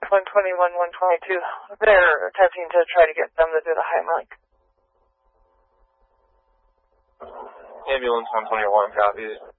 121, 122. They're attempting to try to get them to do the Heimlich. Ambulance 121 copies.